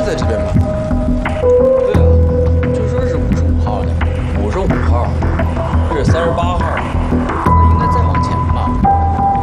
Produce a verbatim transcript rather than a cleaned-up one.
在这边吗？ 对啊，就说是五十五号的。 五十五号，这是三十八号。